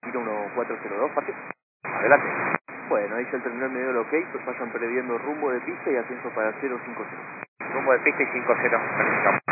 1402, parte. Adelante. Bueno, ahí ya el terminal me dio el ok, pues vayan perdiendo rumbo de pista y ascenso para 050. Rumbo de pista y 50.